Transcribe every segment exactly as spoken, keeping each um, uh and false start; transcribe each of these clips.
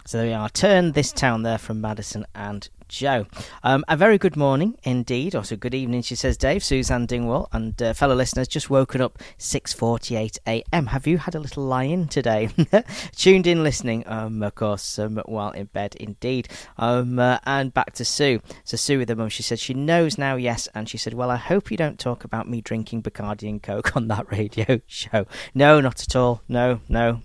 So there we are. Turn This Town there from Madison and Joe. Um, a very good morning indeed, also good evening, she says, Dave, Suzanne Dingwall, and uh, fellow listeners, just woken up six forty-eight a.m. Have you had a little lie-in today? Tuned in listening, um, of course, um, while in bed indeed. Um, uh, and back to Sue. So Sue with her mum, she said she knows now, yes, and she said, well, I hope you don't talk about me drinking Bacardi and Coke on that radio show. No, not at all. No, no.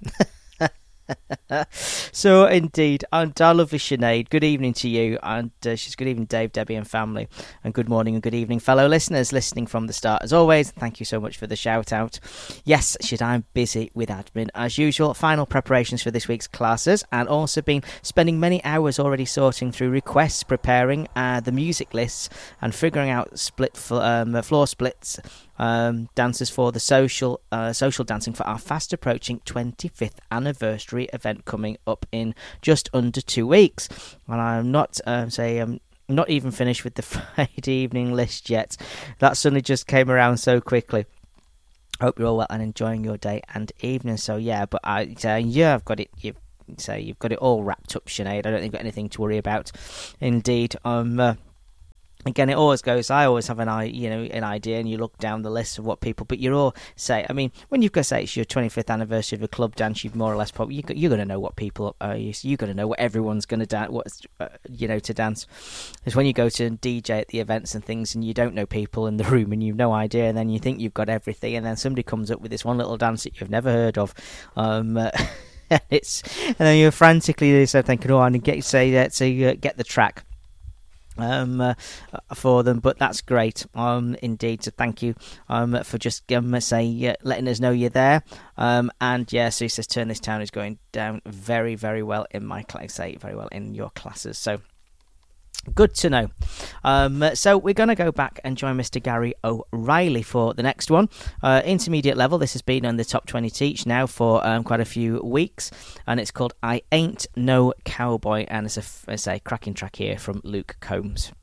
So indeed, and our lovely Sinead, good evening to you, and uh, she's good evening Dave, Debbie and family, and good morning and good evening fellow listeners listening from the start as always. Thank you so much for the shout out. Yes, should I'm busy with admin as usual, final preparations for this week's classes, and also been spending many hours already sorting through requests, preparing uh, the music lists and figuring out split f- um, floor splits, Um, dancers for the social uh, social dancing for our fast approaching twenty-fifth anniversary event coming up in just under two weeks. And I'm not uh, say um, not even finished with the Friday evening list yet. That suddenly just came around so quickly. Hope you're all well and enjoying your day and evening. So yeah, but I uh, yeah, I've got it. You so you've got it all wrapped up, Sinead. I don't think you've got anything to worry about. Indeed, um. Uh, Again, it always goes, I always have an eye, you know, an idea, and you look down the list of what people, but you're all say, I mean, when you've got to say it's your twenty-fifth anniversary of a club dance, you've more or less probably, you, you're going to know what people are, you're going to know what everyone's going to dance, what's, uh, you know, to dance. It's when you go to D J at the events and things, and you don't know people in the room, and you've no idea, and then you think you've got everything, and then somebody comes up with this one little dance that you've never heard of. Um, uh, it's, and then you're frantically so thinking, oh, I need to get, say that, so you get the track. Um, uh, for them, but that's great. Um, indeed. So thank you. Um, for just um, say uh, letting us know you're there. Um, and yeah, so he says, Turn This Town is going down very, very well in my class. Say very well in your classes. So. Good to know. Um, so we're going to go back and join Mister Gary O'Reilly for the next one. Uh, intermediate level. This has been on the top twenty teach now for um, quite a few weeks, and it's called I Ain't No Cowboy, and it's a, it's a cracking track here from Luke Combs.